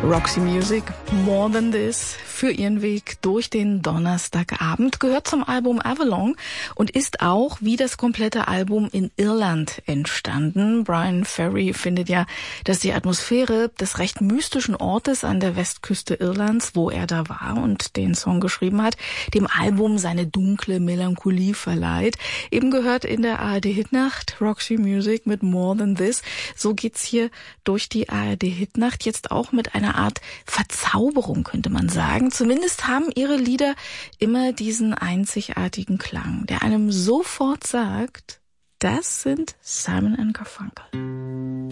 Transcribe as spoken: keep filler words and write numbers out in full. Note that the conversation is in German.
Roxy Music, More Than This, für ihren Weg durch den Donnerstagabend, gehört zum Album Avalon und ist auch wie das komplette Album in Irland entstanden. Bryan Ferry findet ja, dass die Atmosphäre des recht mystischen Ortes an der Westküste Irlands, wo er da war und den Song geschrieben hat, dem Album seine dunkle Melancholie verleiht. Eben gehört in der A R D-Hitnacht Roxy Music mit More Than This. So geht's hier durch die A R D-Hitnacht, jetzt auch mit einer Art Verzauberung, könnte man sagen. Zumindest haben ihre Lieder immer diesen einzigartigen Klang, der einem sofort sagt, das sind Simon and Garfunkel.